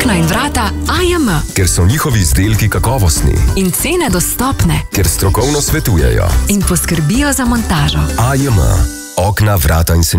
okna in vrata AJM. Ker so njihovi izdelki kakovostni. In cene dostopne. Ker strokovno svetujejo. In poskrbijo za montažo. AJM. Okna, vrata in senčila.